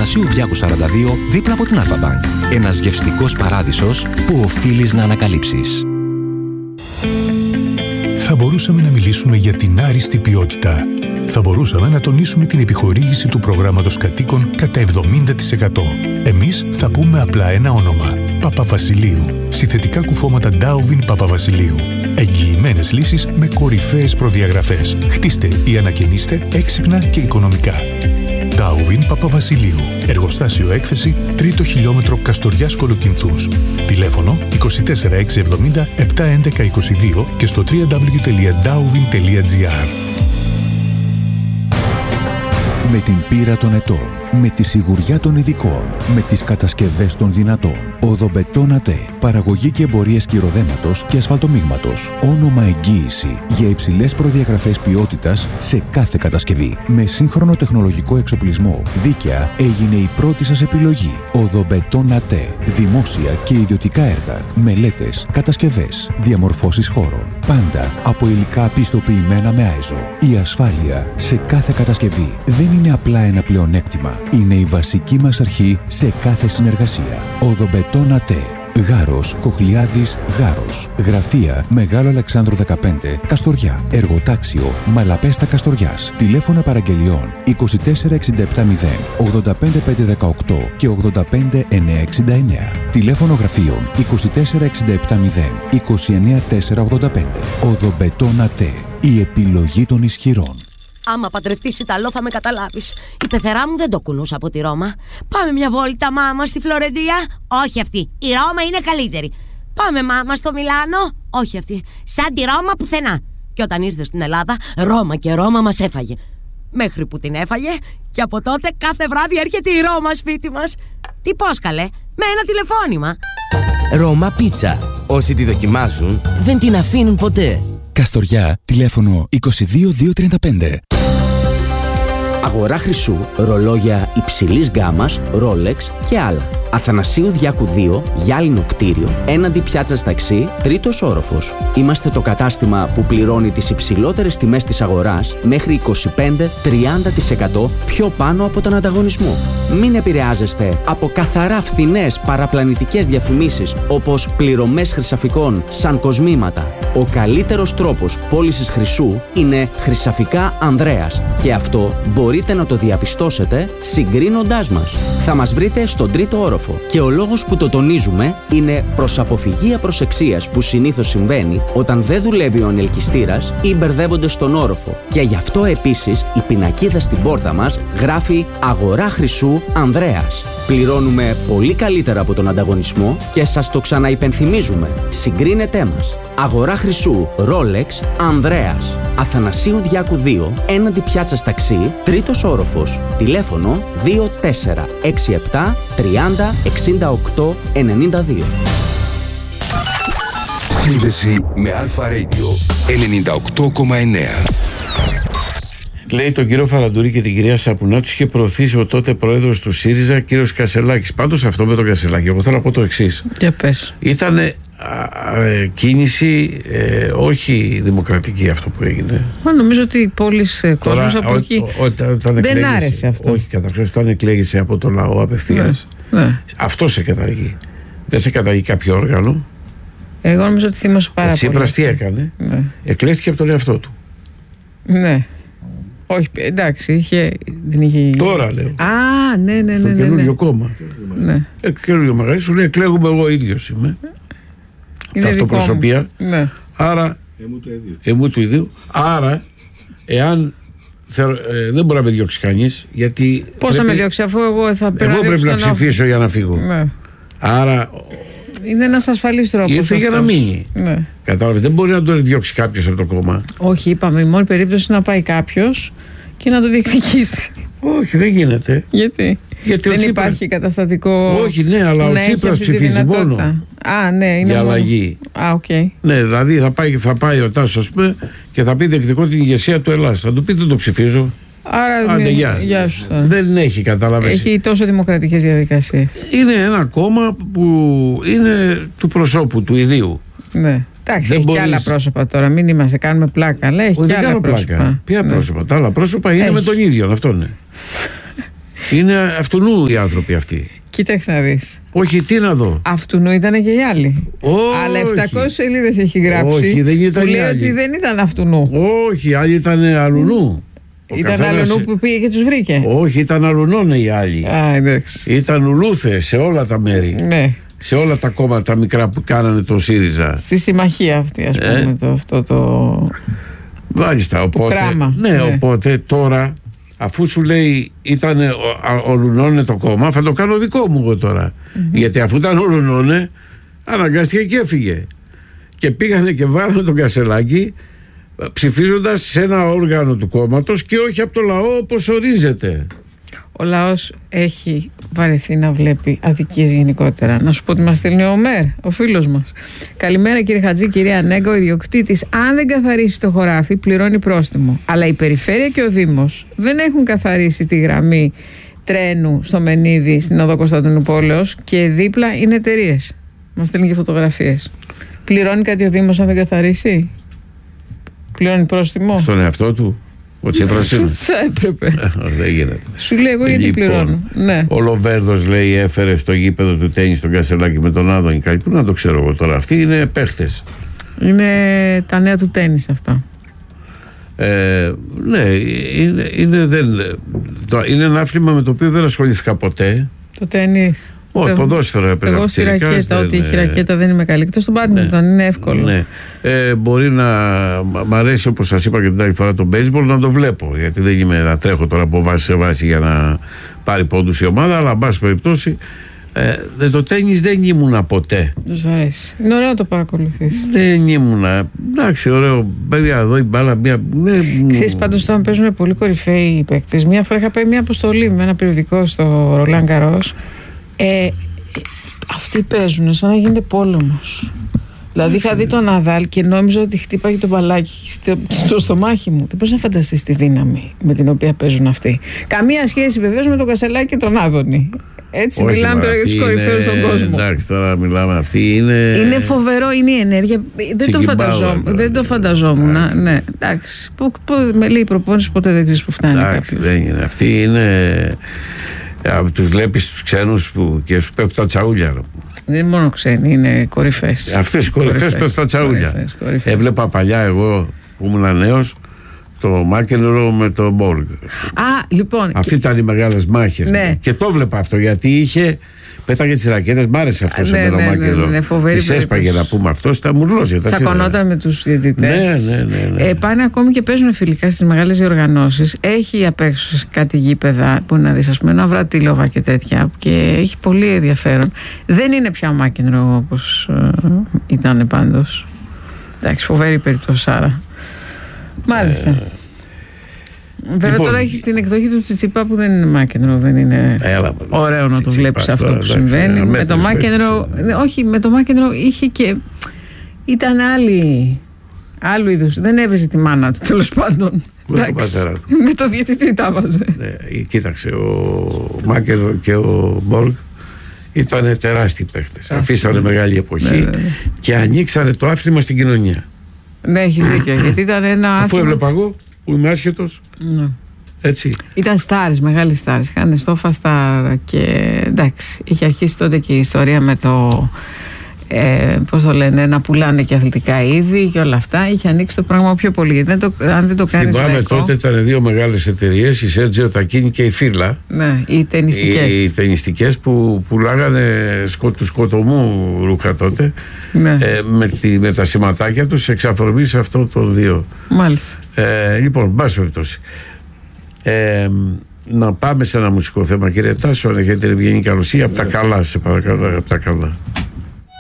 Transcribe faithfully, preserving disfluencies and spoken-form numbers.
Αθανασίου Διάκου σαράντα δύο, δίπλα από την Αλφα-Μπάνκ. Ένας γευστικός παράδεισος που οφείλεις να ανακαλύψεις. Θα μπορούσαμε να μιλήσουμε για την άριστη ποιότητα. Θα μπορούσαμε να τονίσουμε την επιχορήγηση του προγράμματος κατοίκων κατά εβδομήντα τοις εκατό. Εμείς θα πούμε απλά ένα όνομα. Παπαβασιλείου. Συνθετικά κουφώματα Ντάουβιν Παπαβασιλείου. Εγγυημένες λύσεις με κορυφαίες προδιαγραφές. Χτίστε ή ανακαινίστε έξυπνα και οικονομικά. Ντάουβιν Παπαβασιλείου. Εργοστάσιο έκθεση, τρίτο χιλιόμετρο Καστοριάς Κολοκυνθούς. Τηλέφωνο είκοσι τέσσερα εξακόσια εβδομήντα επτακόσια έντεκα είκοσι δύο και στο double-u double-u double-u τελεία ντάουβιν τελεία τζι άρ. Με την πείρα των ετών, με τη σιγουριά των ειδικών, με τις κατασκευές των δυνατών. Οδομπετόν ΑΤΕ. Παραγωγή και εμπορίες κυροδέματος και ασφαλτομίγματος. Όνομα εγγύηση για υψηλές προδιαγραφές ποιότητας σε κάθε κατασκευή. Με σύγχρονο τεχνολογικό εξοπλισμό. Δίκαια έγινε η πρώτη σας επιλογή. Οδομπετόν ΑΤΕ. Δημόσια και ιδιωτικά έργα. Μελέτες, κατασκευές, διαμορφώσεις χώρων. Πάντα από υλικά πιστοποιημένα με άιζο. Η ασφάλεια σε κάθε κατασκευή δεν είναι απλά ένα πλεονέκτημα. Είναι η βασική μας αρχή σε κάθε συνεργασία. Οδομπετόν ΑΤΕ. Γάρος, Κοχλιάδης, Γάρος. Γραφεία Μεγάλο Αλεξάνδρου δεκαπέντε, Καστοριά. Εργοτάξιο Μαλαπέστα Καστοριάς. Τηλέφωνα παραγγελιών είκοσι τέσσερα εξήντα επτά μηδέν ογδόντα πέντε πεντακόσια δεκαοκτώ και ογδόντα πέντε εννιακόσια εξήντα εννέα. Τηλέφωνο γραφείων είκοσι τέσσερα εξήντα επτά μηδέν είκοσι εννέα τετρακόσια ογδόντα πέντε. Οδομπετόν ΑΤΕ. Η επιλογή των ισχυρών. Άμα παντρευτείς Ιταλό θα με καταλάβεις. Η πεθερά μου δεν το κουνούσα από τη Ρώμα. Πάμε μια βόλτα, μάμα, στη Φλωρεντία. Όχι αυτή. Η Ρώμα είναι καλύτερη. Πάμε, μάμα, στο Μιλάνο. Όχι αυτή. Σαν τη Ρώμα πουθενά. Και όταν ήρθε στην Ελλάδα, Ρώμα και Ρώμα μας έφαγε. Μέχρι που την έφαγε και από τότε κάθε βράδυ έρχεται η Ρώμα σπίτι μας. Τι πώς καλέ, με ένα τηλεφώνημα. Ρώμα πίτσα. Όσοι τη δοκιμάζουν δεν την αφήνουν ποτέ. Καστοριά, τηλέφωνο είκοσι δύο διακόσια τριάντα πέντε. Αγορά χρυσού, ρολόγια υψηλής γκάμας, Rolex και άλλα. Αθανασίου Διάκου δύο, γυάλινο κτίριο, έναντι πιάτσας ταξί, τρίτος όροφος. Είμαστε το κατάστημα που πληρώνει τις υψηλότερες τιμές της αγοράς μέχρι είκοσι πέντε με τριάντα τοις εκατό πιο πάνω από τον ανταγωνισμό. Μην επηρεάζεστε από καθαρά φθηνές παραπλανητικές διαφημίσεις όπως πληρωμές χρυσαφικών σαν κοσμήματα. Ο καλύτερος τρόπος πώλησης χρυσού είναι Χρυσαφικά Ανδρέας και αυτό μπορείτε να το διαπιστώσετε συγκρίνοντάς μας. Θα μας βρείτε στον τρίτο όροφο. Και ο λόγος που το τονίζουμε είναι προς αποφυγή απροσεξίας που συνήθως συμβαίνει όταν δεν δουλεύει ο ανελκυστήρας ή μπερδεύονται στον όροφο. Και γι' αυτό επίσης η πινακίδα στην πόρτα μας γράφει «Αγορά χρυσού Ανδρέας». Πληρώνουμε πολύ καλύτερα από τον ανταγωνισμό και σας το ξαναυπενθυμίζουμε. Συγκρίνετέ μας. Αγορά χρυσού Rolex Ανδρέας. Αθανασίου Διάκου δύο, έναντι πιάτσας ταξί, τρίτος όροφος. Τηλέφωνο δύο τέσσερα έξι επτά τριάντα εξήντα οκτώ ενενήντα δύο. Σύνδεση με Αλφα Radio ενενήντα οκτώ κόμμα εννέα. Λέει τον κύριο Φαραντούρη και την κυρία Σαπουνά, τους είχε προωθήσει ο τότε πρόεδρος του ΣΥΡΙΖΑ, κύριος Κασελάκης. Πάντως αυτό με τον Κασελάκη, εγώ θέλω να πω το εξής. Για πες. Ήτανε α, α, κίνηση ε, όχι δημοκρατική αυτό που έγινε. Μα νομίζω ότι οι πόλεις κόσμος από εκεί δεν άρεσε αυτό. Όχι, καταρχάς όταν εκλέγησε από το λαό απευθείας, ναι, ναι. Αυτό σε καταργεί. Δεν σε καταργεί κάποιο όργανο. Εγώ νομίζω ότι θύμωσε πάρα πολύ. Ο Τσίπρας τι έκανε, ναι. Εκλέχθηκε από τον εαυτό του. Ναι. Όχι, εντάξει, είχε, δεν είχε... Τώρα λέω. Α, ναι, ναι, ναι. Στο ναι, καινούριο ναι. κόμμα. Ναι. Ε, καινούριο μαγαζί σου λέει εκλέγουμε εγώ ίδιος είμαι. Είναι αυτοπροσωπία. Ναι. Άρα, εμού του ιδίου. Εμού του ιδίου. Άρα, εάν θε, ε, δεν μπορεί να με διώξει κανείς, γιατί. Πώς θα με διώξει, αφού εγώ θα πρέπει, εγώ πρέπει να ψηφίσω για να φύγω. Ναι. Άρα. Είναι ένας ασφαλής τρόπος. Ήρθε για να μείνει. Ναι. Κατάλαβες, δεν μπορεί να τον διώξει κάποιος από το κόμμα. Όχι, είπαμε, η μόνη περίπτωση είναι να πάει κάποιος και να το διεκδικήσει. Όχι, δεν γίνεται. Γιατί, Γιατί δεν Τσίπρας... υπάρχει καταστατικό. Όχι, ναι, αλλά ο Τσίπρας ψηφίζει μόνο. Α, ναι, είναι. Για αλλαγή. Α, οκ. Okay. Ναι, δηλαδή θα πάει, θα πάει ο Τάσος, ας πούμε, και θα πει διεκδικώ την ηγεσία του Ελλάς. Θα του πει δεν το ψηφίζω. Άρα Άντε, ναι, γεια. γεια σου. Δεν έχει, καταλάβεις. Έχει τόσο δημοκρατικές διαδικασίες. Είναι ένα κόμμα που είναι του προσώπου, του ιδίου. Ναι. Εντάξει, δεν έχει μπορείς... και άλλα πρόσωπα τώρα. Μην είμαστε, κάνουμε πλάκα. Αλλά έχει Όχι, και άλλα πρόσωπα. Πλάκα. Ποια ναι. πρόσωπα. Τα άλλα πρόσωπα είναι έχει. με τον ίδιο. Αυτό είναι. Είναι αυτουνού οι άνθρωποι αυτοί. Κοίταξε να δεις. Όχι, τι να δω. Αυτουνού ήταν και οι άλλοι. Όχι. Αλλά επτακόσιες σελίδες έχει γράψει. Όχι, δεν ήταν που λέει άλλοι. ότι δεν ήταν αυτουνού. Όχι, οι άλλοι ήταν αλουνού. Ο Ήταν καθένας... αλλονού που πήγε και τους βρήκε. Όχι, ήταν αλουνών οι άλλοι. Α, εντάξει. Ήταν ουλούθε σε όλα τα μέρη. Ναι. Σε όλα τα κόμματα μικρά που κάνανε το ΣΥΡΙΖΑ. Στη συμμαχία αυτή, ας πούμε, Ε. το, αυτό το... Μάλιστα, οπότε, κράμα. ναι, Ναι. οπότε τώρα, αφού σου λέει ήταν ολουνώνε το κόμμα, θα το κάνω δικό μου εγώ τώρα. Γιατί αφού ήταν ολουνώνε, αναγκάστηκε και έφυγε. Και πήγανε και βάλανε τον Κασελάκη, ψηφίζοντας σε ένα όργανο του κόμματος και όχι από το λαό όπως ορίζεται. Ο λαός έχει βαρεθεί να βλέπει αδικίες γενικότερα. Να σου πω ότι μας στέλνει ο Ομέρ, ο φίλος μας. Καλημέρα κύριε Χατζή, κυρία Νέγκο. Ο ιδιοκτήτης, αν δεν καθαρίσει το χωράφι, πληρώνει πρόστιμο. Αλλά η περιφέρεια και ο Δήμος δεν έχουν καθαρίσει τη γραμμή τρένου στο Μενίδη, στην οδό Κωνσταντινούπολεως, και δίπλα είναι εταιρείες. Μας στέλνει και φωτογραφίες. Πληρώνει κάτι ο Δήμος αν δεν καθαρίσει? Πληρώνει πρόστιμο? Στον εαυτό του, ο Τσίπρας είναι. Θα έπρεπε. Δεν γίνεται. Σου λέει εγώ γιατί Λοιπόν, πληρώνω. Ναι. Ο Λοβέρδος, λέει, έφερε στο γήπεδο του τένις τον Κασελάκη με τον Άδωνη. Κάτι που να το ξέρω εγώ τώρα. Αυτοί είναι παίχτες. Είναι τα νέα του τένις αυτά. Ε, ναι, είναι, είναι, δεν, το, είναι ένα άθλημα με το οποίο δεν ασχολήθηκα ποτέ. Το τένις. Όχι, Το- ποδόσφαιρο έπαιζα. Εγώ στη πιτσιρικάς, ρακέτα, ό,τι δεν, έχει ε, ρακέτα δεν είμαι καλή. Εκτός στον μπάντμιντον, είναι εύκολο. Ναι. Ε, μπορεί να μ' αρέσει, όπως σας είπα και την άλλη φορά, το baseball, να το βλέπω. Γιατί δεν είμαι να τρέχω τώρα από βάση σε βάση για να πάρει πόντους η ομάδα, αλλά εν πάση περιπτώσει ε, δε, το τένις δεν ήμουνα ποτέ. Δεν σου αρέσει. Είναι ωραίο να το παρακολουθείς. Δεν ήμουνα. Εντάξει, ωραίο. Παιδιά, εδώ η μπάλα μια. Ναι, Ξέρεις πάντως όταν παίζουν πολύ κορυφαίοι παίκτες. Μια φορά είχα πάει μια αποστολή με ένα περιοδικό στο Ρολάν Γκαρός. Ε, αυτοί παίζουν σαν να γίνεται πόλεμος. Δηλαδή είχα δει τον Ναδάλ και νόμιζα ότι χτύπαγε το μπαλάκι στο, στο στομάχι μου. Δεν μπορείς να φανταστείς τη δύναμη με την οποία παίζουν αυτοί. Καμία σχέση βεβαίως με τον Κασελάκη και τον Άδωνη. Έτσι όχι, μιλάμε μα, τώρα για τους αυτή κορυφαίους είναι- στον κόσμο. Εντάξει, τώρα μιλάμε. Αυτή είναι. Είναι φοβερό, είναι η ενέργεια. Δεν το Τσιγκιμπάουερ, φανταζόμουν. τώρα. Δεν το φανταζόμουν. Εντάξει. Ναι, εντάξει. Που- που- Με λέει προπόνηση, ποτέ δεν ξέρει που φτάνει Εντάξει, κάποιος. δεν είναι. Αυτή είναι. Τους βλέπεις τους ξένους που και σου πέφτουν τα τσαούλια. Δεν είναι μόνο ξένοι, είναι κορυφές. Αυτές οι κορυφές πέφτουν τα τσαούλια. Κορυφές, κορυφές. Έβλεπα παλιά εγώ που ήμουν νέος το Μάκενρο με το Μπόργκ. Α, λοιπόν. Αυτοί ήταν οι μεγάλες μάχες. Ναι. Και το βλέπα αυτό γιατί είχε. Πέταγε τις ρακέτες, μ' άρεσε αυτό σε Ναι, μένα ο ναι, ναι, Μάκενρο. ναι, φοβερή Τις έσπαγε περίπτωση. να πούμε αυτός, ήταν μουρλός. Τσακωνόταν με τους διαιτητές. Ναι, ναι, ναι, ναι. Ε, πάνε ακόμη και παίζουν φιλικά στις μεγάλες διοργανώσεις. Έχει απ' έξω σε κάτι γήπεδα που να δεις, ας πούμε, ένα Βρατήλοβα και τέτοια, και έχει πολύ ενδιαφέρον. Δεν είναι πια ο Μάκενρο όπως ε, ήταν πάντως. Εντάξει, φοβερή περίπτωση, άρα. Μάλιστα. Ε, Βέβαια λοιπόν, τώρα έχει την εκδοχή του Τσιτσιπά που δεν είναι Μάκενρο, δεν είναι Έλα, ωραίο να το Τσιτσιπάς βλέπεις αυτό τώρα, που εντάξει, συμβαίνει. ένα Με το μέτρης Μάκενρο, παίκτης, ναι, όχι, με το Μάκενρο είχε και ήταν άλλη, άλλου είδους, δεν έβριζε τη μάνα του, τέλος πάντων. Με τον Εντάξει, πατέρα του. με το διαιτητή τα βάζε. Ναι, κοίταξε, ο Μάκενρο και ο Μπόργκ ήταν τεράστιοι παίχτες. Αφήσανε μεγάλη εποχή Ναι, ναι, ναι. και ανοίξανε το άθλημα στην κοινωνία. Ναι, έχεις δίκιο, γιατί ήταν ένα Αφού άθλημα. έβλεπα εγώ που είμαι άσχετος, Ναι. έτσι. Ήταν στάρες, μεγάλοι στάρες. Είχαν στόφα στάρ και εντάξει, είχε αρχίσει τότε και η ιστορία με το, ε, πώς το λένε, να πουλάνε και αθλητικά είδη και όλα αυτά. Είχε ανοίξει το πράγμα πιο πολύ, γιατί δεν το, αν δεν το κάνεις Θυμάμαι λαϊκό, τότε ήταν δύο μεγάλες εταιρείες, η Σέρτζιο Τακίνη και η Φύλλα. ναι, οι ταινιστικές. Οι, οι ταινιστικές που πουλάγανε σκο, του σκοτωμού ρούχα τότε, Ναι, ε, με, τη, με τα σηματάκια τους εξαφορμή σε αυτό το δύο. μάλιστα. Ε, λοιπόν, μπας περιπτώσει. Ε, να πάμε σε ένα μουσικό θέμα, κύριε Τάσο, αν έχετε ευγενή καλοσύνη, από τα καλά, σε παρακαλώ, από τα καλά.